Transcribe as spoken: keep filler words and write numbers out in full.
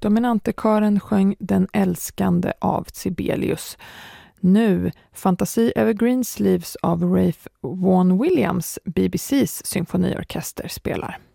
Dominantekören sjöng Den älskande av Sibelius. Nu Fantasi över Greensleeves av Ralph Vaughan Williams, B B C:s symfoniorkester, spelar.